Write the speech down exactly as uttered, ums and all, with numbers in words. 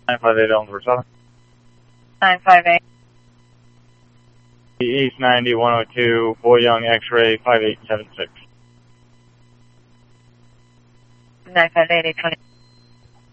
nine five eight Ellensworth Southern. nine five eight. East ninety, one oh two, Boy Young X-ray, five eight seven six. nine five eight, eight twenty.